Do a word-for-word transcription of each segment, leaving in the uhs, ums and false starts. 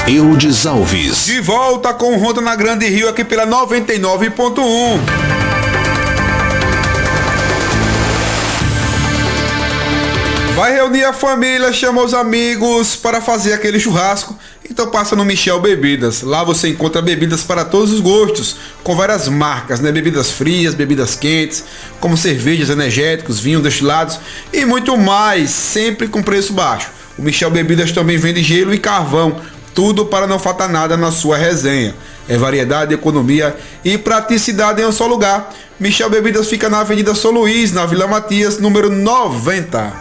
Eudes Alves. De volta com Ronda na Grande Rio aqui pela noventa e nove ponto um. Vai reunir a família, chama os amigos para fazer aquele churrasco. Então passa no Michel Bebidas. Lá você encontra bebidas para todos os gostos, com várias marcas, né? Bebidas frias, bebidas quentes, como cervejas, energéticos, vinhos destilados e muito mais, sempre com preço baixo. O Michel Bebidas também vende gelo e carvão, tudo para não faltar nada na sua resenha. É variedade, economia e praticidade em um só lugar. Michel Bebidas fica na Avenida São Luís, na Vila Matias, número noventa.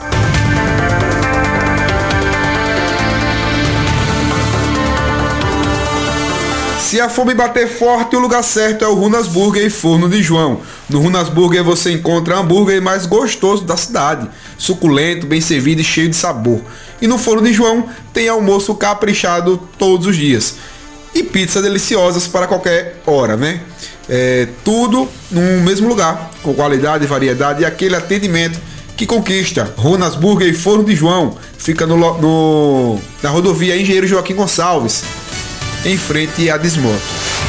Se a fome bater forte, o lugar certo é o Runas Burger e Forno de João. No Runas Burger você encontra hambúrguer mais gostoso da cidade, suculento, bem servido e cheio de sabor. E no Forno de João tem almoço caprichado todos os dias. E pizzas deliciosas para qualquer hora, né? É, tudo no mesmo lugar, com qualidade, variedade e aquele atendimento que conquista. Runas Burger e Forno de João fica no, no, na rodovia Engenheiro Joaquim Gonçalves, em frente à Desmoto.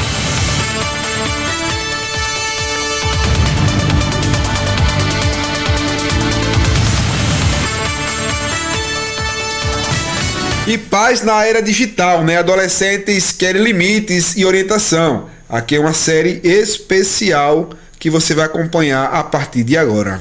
E paz na era digital, né? Adolescentes querem limites e orientação. Aqui é uma série especial que você vai acompanhar a partir de agora.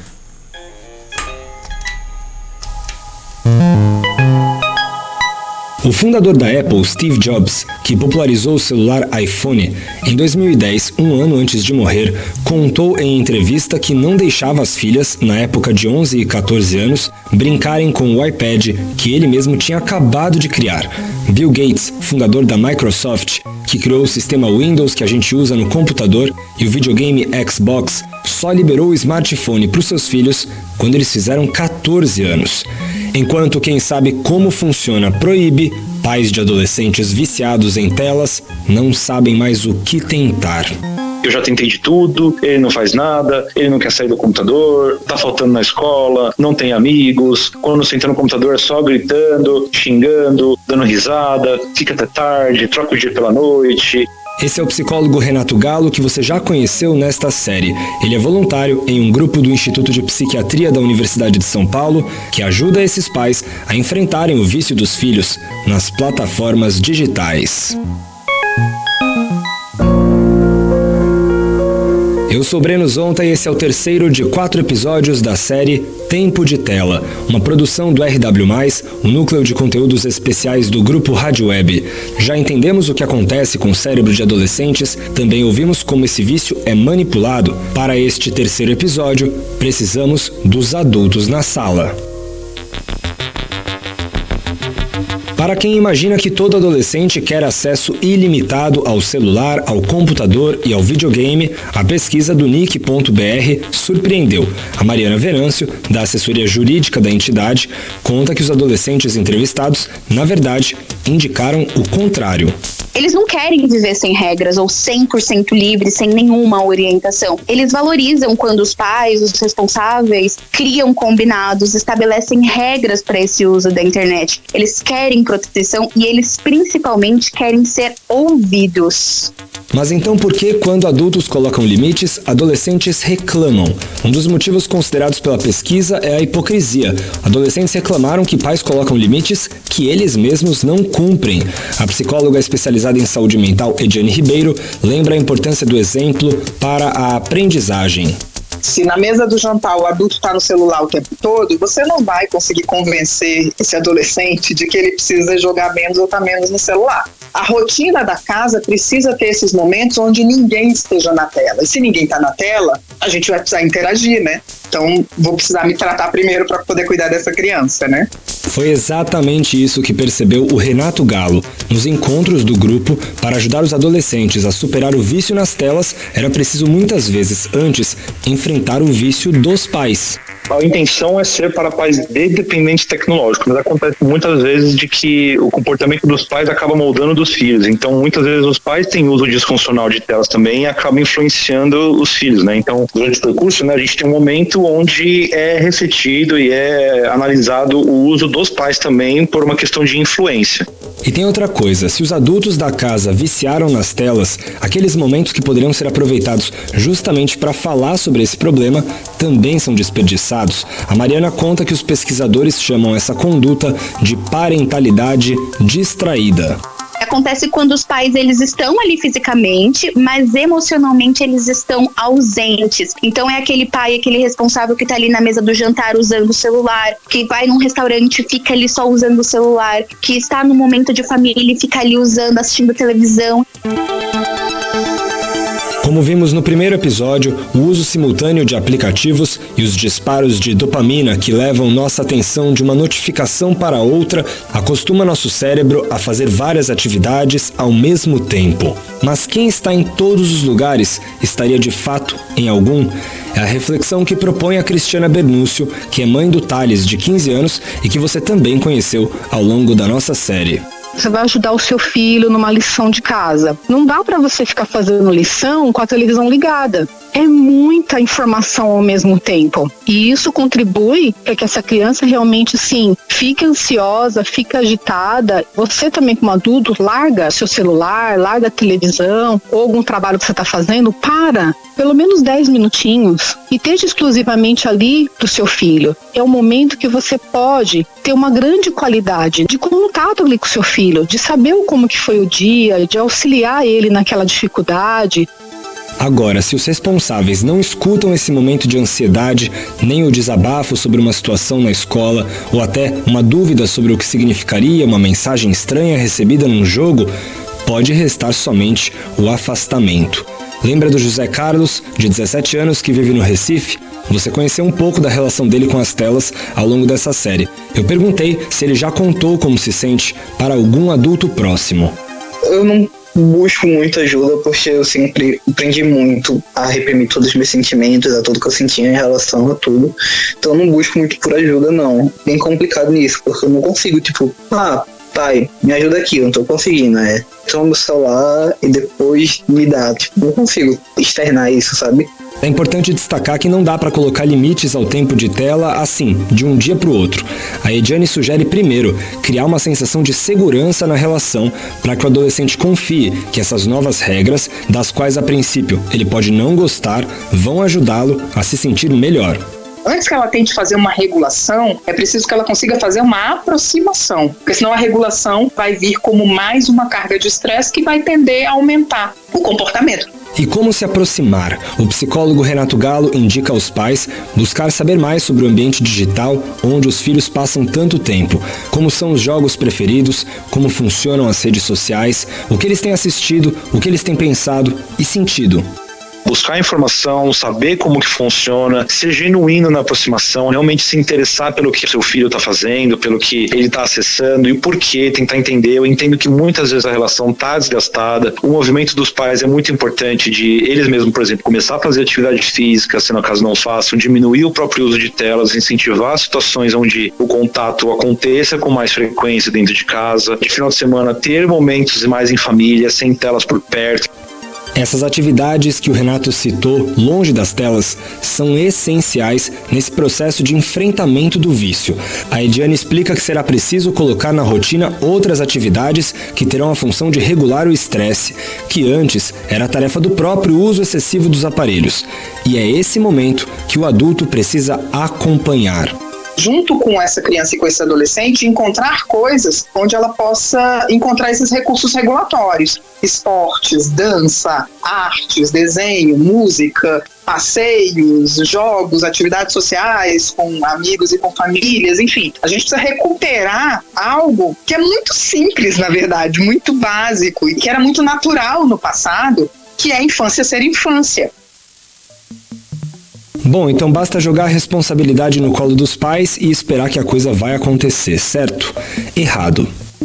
O fundador da Apple, Steve Jobs, que popularizou o celular iPhone, em dois mil e dez, um ano antes de morrer, contou em entrevista que não deixava as filhas, na época de onze e quatorze anos, brincarem com o iPad que ele mesmo tinha acabado de criar. Bill Gates, fundador da Microsoft, que criou o sistema Windows que a gente usa no computador e o videogame Xbox, só liberou o smartphone para os seus filhos quando eles fizeram quatorze anos. Enquanto quem sabe como funciona proíbe, pais de adolescentes viciados em telas não sabem mais o que tentar. Eu já tentei de tudo, ele não faz nada, ele não quer sair do computador, tá faltando na escola, não tem amigos, quando senta no computador é só gritando, xingando, dando risada, fica até tarde, troca o dia pela noite. Esse é o psicólogo Renato Galo, que você já conheceu nesta série. Ele é voluntário em um grupo do Instituto de Psiquiatria da Universidade de São Paulo, que ajuda esses pais a enfrentarem o vício dos filhos nas plataformas digitais. Eu sou Breno Zonta e esse é o terceiro de quatro episódios da série Tempo de Tela, uma produção do R W mais, o núcleo de conteúdos especiais do Grupo Rádio Web. Já entendemos o que acontece com o cérebro de adolescentes, também ouvimos como esse vício é manipulado. Para este terceiro episódio, precisamos dos adultos na sala. Para quem imagina que todo adolescente quer acesso ilimitado ao celular, ao computador e ao videogame, a pesquisa do N I C ponto B R surpreendeu. A Mariana Venâncio, da assessoria jurídica da entidade, conta que os adolescentes entrevistados, na verdade, indicaram o contrário. Eles não querem viver sem regras ou cem por cento livres, sem nenhuma orientação. Eles valorizam quando os pais, os responsáveis, criam combinados, estabelecem regras para esse uso da internet. Eles querem proteção e eles principalmente querem ser ouvidos. Mas então por que, quando adultos colocam limites, adolescentes reclamam? Um dos motivos considerados pela pesquisa é a hipocrisia. Adolescentes reclamaram que pais colocam limites que eles mesmos não cumprem. A psicóloga especializada em saúde mental, Ediane Ribeiro, lembra a importância do exemplo para a aprendizagem. Se na mesa do jantar o adulto está no celular o tempo todo, você não vai conseguir convencer esse adolescente de que ele precisa jogar menos ou estar tá menos no celular. A rotina da casa precisa ter esses momentos onde ninguém esteja na tela. E se ninguém está na tela, a gente vai precisar interagir, né? Então, vou precisar me tratar primeiro para poder cuidar dessa criança, né? Foi exatamente isso que percebeu o Renato Galo. Nos encontros do grupo, para ajudar os adolescentes a superar o vício nas telas, era preciso muitas vezes, antes, enfrentar o vício dos pais. a intenção é ser para pais dependentes tecnológicos, mas acontece muitas vezes de que o comportamento dos pais acaba moldando dos filhos. Então, muitas vezes os pais têm uso disfuncional de telas também e acabam influenciando os filhos, né? Então, durante o percurso, né, a gente tem um momento onde é refletido e é analisado o uso dos pais também por uma questão de influência. E tem outra coisa, se os adultos da casa viciaram nas telas, aqueles momentos que poderiam ser aproveitados justamente para falar sobre esse problema também são desperdiçados. A Mariana conta que os pesquisadores chamam essa conduta de parentalidade distraída. Acontece quando os pais eles estão ali fisicamente, mas emocionalmente eles estão ausentes. Então é aquele pai, aquele responsável que tá ali na mesa do jantar usando o celular, que vai num restaurante e fica ali só usando o celular, que está no momento de família e fica ali usando, assistindo televisão. Como vimos no primeiro episódio, o uso simultâneo de aplicativos e os disparos de dopamina que levam nossa atenção de uma notificação para outra acostuma nosso cérebro a fazer várias atividades ao mesmo tempo. Mas quem está em todos os lugares estaria de fato em algum? É a reflexão que propõe a Cristiana Bernúcio, que é mãe do Thales, de quinze anos, e que você também conheceu ao longo da nossa série. Você vai ajudar o seu filho numa lição de casa. Não dá para você ficar fazendo lição com a televisão ligada. É muita informação ao mesmo tempo. E isso contribui para que essa criança realmente, sim, fique ansiosa, fique agitada. Você também, como adulto, larga seu celular, larga a televisão ou algum trabalho que você está fazendo, para pelo menos dez minutinhos e esteja exclusivamente ali para o seu filho. É o momento que você pode ter uma grande qualidade de contato ali com o seu filho, de saber como que foi o dia, de auxiliar ele naquela dificuldade. Agora, se os responsáveis não escutam esse momento de ansiedade, nem o desabafo sobre uma situação na escola, ou até uma dúvida sobre o que significaria uma mensagem estranha recebida num jogo, pode restar somente o afastamento. Lembra do José Carlos, de dezessete anos, que vive no Recife? Você conheceu um pouco da relação dele com as telas ao longo dessa série. Eu perguntei se ele já contou como se sente para algum adulto próximo. Eu não busco muito ajuda porque eu sempre aprendi muito a reprimir todos os meus sentimentos, a tudo que eu sentia em relação a tudo. Então eu não busco muito por ajuda, não. Bem complicado nisso, porque eu não consigo, tipo, ah, pai, me ajuda aqui, eu não tô conseguindo, né? Toma meu celular e depois me dá. Tipo, não consigo externar isso, sabe? É importante destacar que não dá para colocar limites ao tempo de tela assim, de um dia para o outro. A Ediane sugere primeiro criar uma sensação de segurança na relação para que o adolescente confie que essas novas regras, das quais a princípio ele pode não gostar, vão ajudá-lo a se sentir melhor. Antes que ela tente fazer uma regulação, é preciso que ela consiga fazer uma aproximação, porque senão a regulação vai vir como mais uma carga de estresse que vai tender a aumentar o comportamento. E como se aproximar? O psicólogo Renato Galo indica aos pais buscar saber mais sobre o ambiente digital onde os filhos passam tanto tempo, como são os jogos preferidos, como funcionam as redes sociais, o que eles têm assistido, o que eles têm pensado e sentido. Buscar informação, saber como que funciona, ser genuíno na aproximação, realmente se interessar pelo que seu filho está fazendo, pelo que ele está acessando e o porquê, tentar entender. Eu entendo que muitas vezes a relação está desgastada. O movimento dos pais é muito importante de eles mesmos, por exemplo, começar a fazer atividade física, se no caso não façam, diminuir o próprio uso de telas, incentivar situações onde o contato aconteça com mais frequência dentro de casa, de final de semana ter momentos mais em família, sem telas por perto. Essas atividades que o Renato citou, longe das telas, são essenciais nesse processo de enfrentamento do vício. A Ediane explica que será preciso colocar na rotina outras atividades que terão a função de regular o estresse, que antes era tarefa do próprio uso excessivo dos aparelhos. E é esse momento que o adulto precisa acompanhar. Junto com essa criança e com esse adolescente, encontrar coisas onde ela possa encontrar esses recursos regulatórios. Esportes, dança, artes, desenho, música, passeios, jogos, atividades sociais com amigos e com famílias, enfim. A gente precisa recuperar algo que é muito simples, na verdade, muito básico e que era muito natural no passado, que é a infância ser infância. Bom, então basta jogar a responsabilidade no colo dos pais e esperar que a coisa vai acontecer, certo? Errado. Com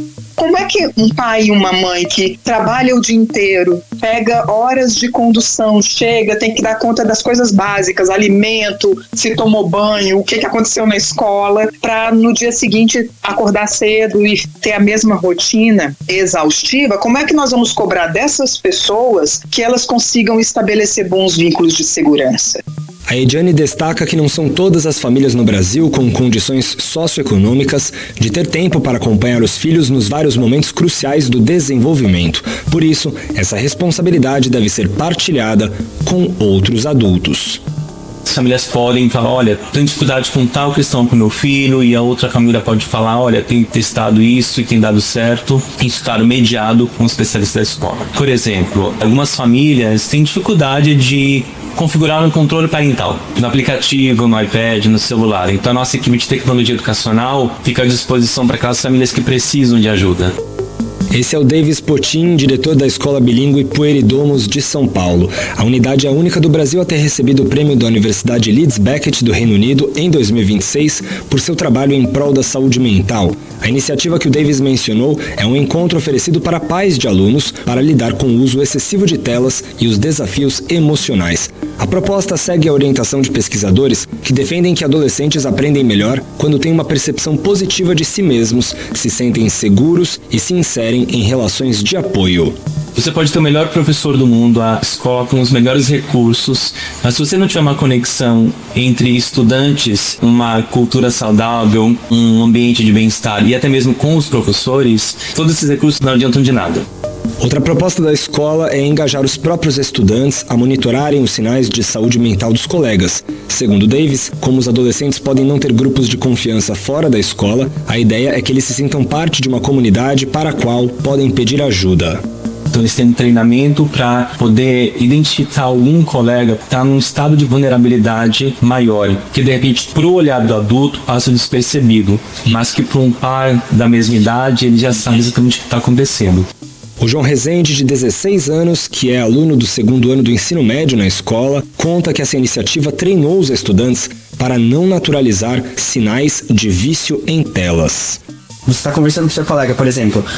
como é que um pai e uma mãe que trabalha o dia inteiro, pega horas de condução, chega, tem que dar conta das coisas básicas, alimento, se tomou banho, o que, que aconteceu na escola, para no dia seguinte acordar cedo e ter a mesma rotina exaustiva, como é que nós vamos cobrar dessas pessoas que elas consigam estabelecer bons vínculos de segurança? A Ediane destaca que não são todas as famílias no Brasil com condições socioeconômicas de ter tempo para acompanhar os filhos nos vários momentos cruciais do desenvolvimento. Por isso, essa responsabilidade deve ser partilhada com outros adultos. As famílias podem falar, olha, tenho dificuldade com tal questão com meu filho, e a outra família pode falar, olha, tem testado isso e tem dado certo. Isso está mediado com o especialista da escola. Por exemplo, algumas famílias têm dificuldade de configurar um controle parental no aplicativo, no iPad, no celular. Então a nossa equipe de tecnologia educacional fica à disposição para aquelas famílias que precisam de ajuda. Esse é o Davis Potin, diretor da Escola Bilíngue Pueridomus de São Paulo. A unidade é a única do Brasil a ter recebido o prêmio da Universidade Leeds Beckett do Reino Unido em dois mil e vinte e seis por seu trabalho em prol da saúde mental. A iniciativa que o Davis mencionou é um encontro oferecido para pais de alunos para lidar com o uso excessivo de telas e os desafios emocionais. A proposta segue a orientação de pesquisadores que defendem que adolescentes aprendem melhor quando têm uma percepção positiva de si mesmos, se sentem seguros e se inserem em relações de apoio. Você pode ter o melhor professor do mundo, a escola com os melhores recursos, mas se você não tiver uma conexão entre estudantes, uma cultura saudável, um ambiente de bem-estar e até mesmo com os professores, todos esses recursos não adiantam de nada. Outra proposta da escola é engajar os próprios estudantes a monitorarem os sinais de saúde mental dos colegas. Segundo Davis, como os adolescentes podem não ter grupos de confiança fora da escola, a ideia é que eles se sintam parte de uma comunidade para a qual podem pedir ajuda. Então eles têm um treinamento para poder identificar algum colega que está num estado de vulnerabilidade maior, que de repente para o olhar do adulto passa despercebido, mas que para um par da mesma idade ele já sabe exatamente o que está acontecendo. O João Rezende, de dezesseis anos, que é aluno do segundo ano do ensino médio na escola, conta que essa iniciativa treinou os estudantes para não naturalizar sinais de vício em telas. Você está conversando com seu colega, por exemplo,